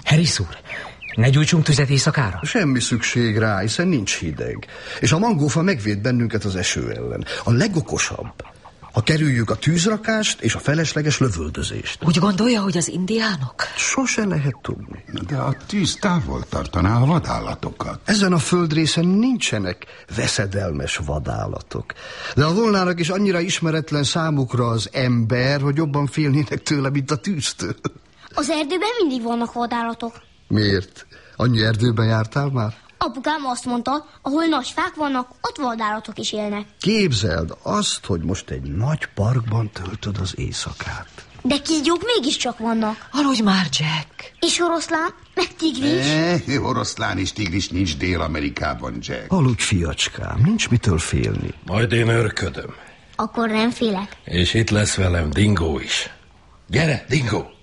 Harris úr, ne gyújtsunk tüzet éjszakára? Semmi szükség rá, hiszen nincs hideg. És a mangófa megvéd bennünket az eső ellen. A legokosabb, ha kerüljük a tűzrakást és a felesleges lövöldözést. Úgy gondolja, hogy az indiánok? Sose lehet tudni. De a tűz távol tartaná a vadállatokat. Ezen a földrészen nincsenek veszedelmes vadállatok. De ha volnának is, annyira ismeretlen számukra az ember, hogy jobban félnének tőle, mint a tűztől. Az erdőben mindig vannak vadállatok. Miért? Annyi erdőben jártál már? Apukám azt mondta, ahol nagy fák vannak, ott vadállatok is élnek. Képzeld azt, hogy most egy nagy parkban töltöd az éjszakát. De kígyók mégiscsak vannak. Aludj már, Jack. És oroszlán, meg tigris. Oroszlán és tigris nincs Dél-Amerikában, Jack. Aludj, fiacskám, nincs mitől félni. Majd én örködöm. Akkor nem félek. És itt lesz velem Dingo is. Gyere, Dingo!